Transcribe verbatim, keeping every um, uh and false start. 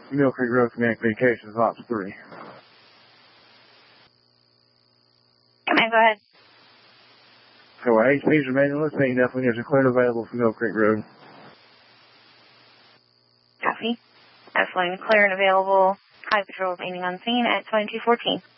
Mill Creek Road Communications, Ops three. Come on, go ahead. So H P's remaining listing definitely is clear and available from Mill Creek Road. Copy. Definitely clear and available. High Patrol remaining on scene at twenty-two fourteen.